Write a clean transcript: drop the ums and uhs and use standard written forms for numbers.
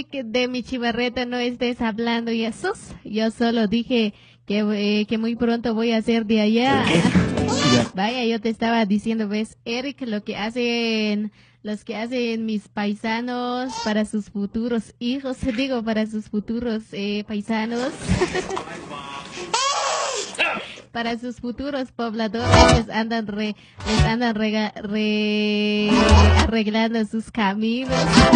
Eric, de mi Chivarreta no estés hablando, Jesús. Yo solo dije que muy pronto voy a ser de allá. Vaya, yo te estaba diciendo, ves, Eric, los que hacen mis paisanos para sus futuros hijos, digo, para sus futuros paisanos. Para sus futuros pobladores les andan arreglando sus caminos.